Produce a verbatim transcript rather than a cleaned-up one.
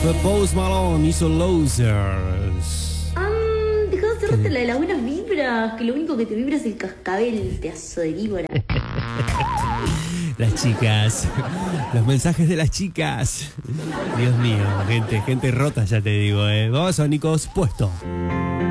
Fue Post Malone, hizo Losers. Ah, dejá de hacerte la de las buenas vibras, que lo único que te vibra es el cascabel, pedazo de víbora. Las chicas, los mensajes de las chicas. Dios mío, gente, gente rota ya te digo, eh. Vamos a Nicos, puesto.